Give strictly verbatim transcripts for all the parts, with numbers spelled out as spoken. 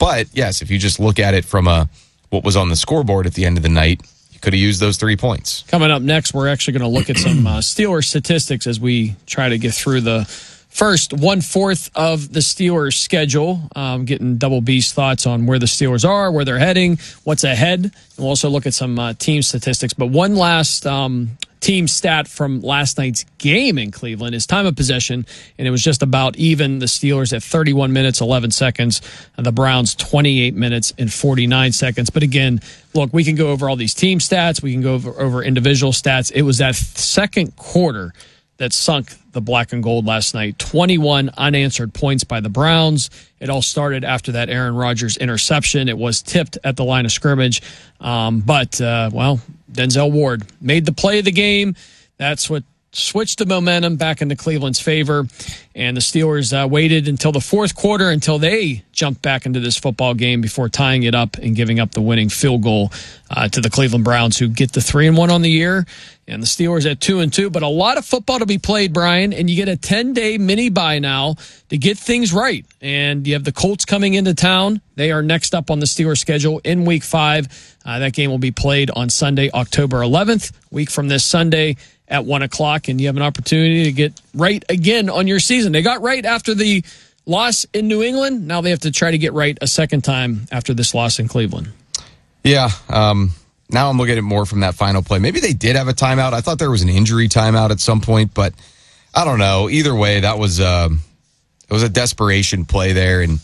But, yes, if you just look at it from a what was on the scoreboard at the end of the night, you could have used those three points. Coming up next, we're actually going to look at some uh, Steelers statistics as we try to get through the first one-fourth of the Steelers schedule, um, getting Double B's thoughts on where the Steelers are, where they're heading, what's ahead. And we'll also look at some uh, team statistics. But one last um, team stat from last night's game in Cleveland is time of possession, and it was just about even. The Steelers at thirty-one minutes, eleven seconds, and the Browns twenty-eight minutes and forty-nine seconds. But again, look, we can go over all these team stats. We can go over, over individual stats. It was that second quarter that sunk the black and gold last night. twenty-one unanswered points by the Browns. It all started after that Aaron Rodgers interception. It was tipped at the line of scrimmage. Um, but, uh, well, Denzel Ward made the play of the game. That's what switched the momentum back into Cleveland's favor. And the Steelers uh, waited until the fourth quarter until they jumped back into this football game before tying it up and giving up the winning field goal uh, to the Cleveland Browns, who get the three and one on the year. And the Steelers at two and two, but a lot of football to be played, Brian. And you get a ten-day mini bye now to get things right. And you have the Colts coming into town. They are next up on the Steelers schedule in Week Five. Uh, that game will be played on Sunday, October eleventh, week from this Sunday at one o'clock. And you have an opportunity to get right again on your season. They got right after the loss in New England. Now they have to try to get right a second time after this loss in Cleveland. Yeah. Um, now I'm looking at it more from that final play. Maybe they did have a timeout. I thought there was an injury timeout at some point, but I don't know. Either way, that was um, it was a desperation play there. And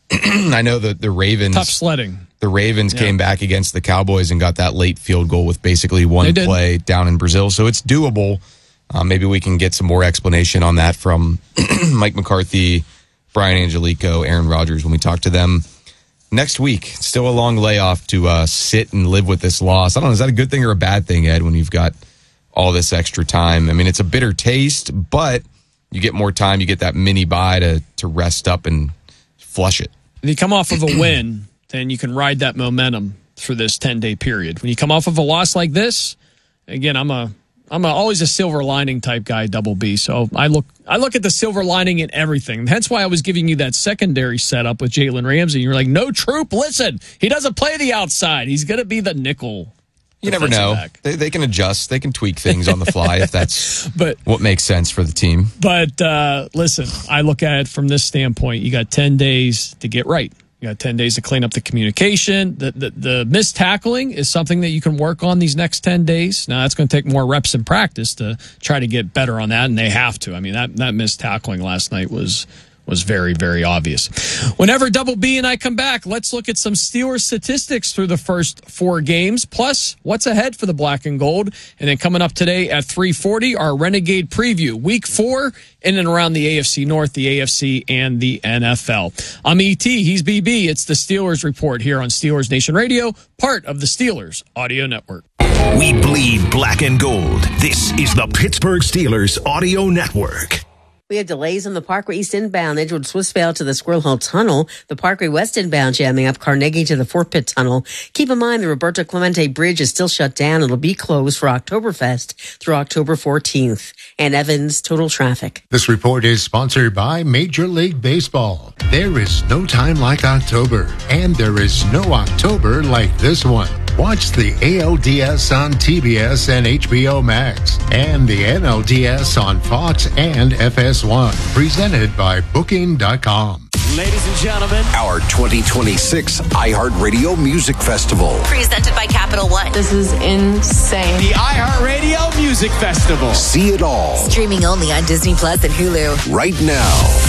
I know that the Ravens... Tough sledding. The Ravens yeah. came back against the Cowboys and got that late field goal with basically one They did. play down in Brazil. So it's doable. Uh, maybe we can get some more explanation on that from Mike McCarthy, Brian Angelico, Aaron Rodgers when we talk to them next week. Still a long layoff to uh, sit and live with this loss. I don't know, is that a good thing or a bad thing, Ed, when you've got all this extra time? I mean, it's a bitter taste, but you get more time. You get that mini bye to, to rest up and flush it. When you come off of a win, then you can ride that momentum for this ten-day period. When you come off of a loss like this, again, I'm a I'm a, always a silver lining type guy, Double B. So I look I look at the silver lining in everything. Hence why I was giving you that secondary setup with Jalen Ramsey. You're like, no, Troop, listen, he doesn't play the outside. He's going to be the nickel. You never know. They, they can adjust. They can tweak things on the fly if that's but, what makes sense for the team. But uh, listen, I look at it from this standpoint. You got ten days to get right. You got ten days to clean up the communication. The, the the missed tackling is something that you can work on these next ten days. Now, that's going to take more reps and practice to try to get better on that, and they have to. I mean, that, that missed tackling last night was was very, very obvious. Whenever Double B and I come back, let's look at some Steelers statistics through the first four games, plus what's ahead for the black and gold. And then coming up today at three forty, our Renegade preview, week four in and around the A F C North, the A F C, and the N F L. I'm E T, he's B B. It's the Steelers Report here on Steelers Nation Radio, part of the Steelers Audio Network. We bleed black and gold. This is the Pittsburgh Steelers Audio Network. We have delays on the Parkway East inbound, Edgewood Swissvale to the Squirrel Hill Tunnel. The Parkway West inbound jamming up Carnegie to the Fort Pitt Tunnel. Keep in mind the Roberto Clemente Bridge is still shut down. It'll be closed for Oktoberfest through October fourteenth. And Evans, total traffic. This report is sponsored by Major League Baseball. There is no time like October, and there is no October like this one. Watch the A L D S on T B S and H B O Max, and the N L D S on Fox and F S one. Presented by Booking dot com. Ladies and gentlemen, our twenty twenty-six iHeartRadio Music Festival. Presented by Capital One. This is insane. The iHeartRadio Music Festival. See it all. Streaming only on Disney Plus and Hulu. Right now.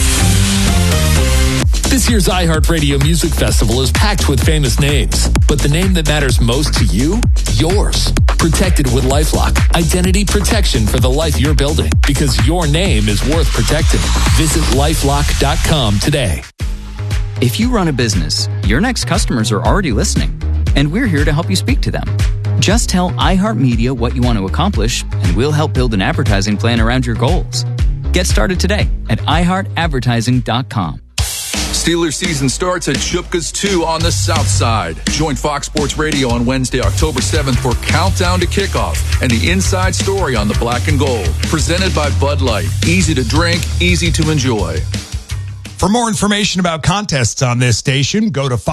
This year's iHeartRadio Music Festival is packed with famous names, but the name that matters most to you? Yours. Protected with LifeLock. Identity protection for the life you're building, because your name is worth protecting. Visit lifelock dot com today. If you run a business, your next customers are already listening, and we're here to help you speak to them. Just tell iHeartMedia what you want to accomplish, and we'll help build an advertising plan around your goals. Get started today at i heart advertising dot com. Steelers season starts at Shupka's two on the South Side. Join Fox Sports Radio on Wednesday, October seventh for Countdown to Kickoff and the inside story on the black and gold. Presented by Bud Light. Easy to drink, easy to enjoy. For more information about contests on this station, go to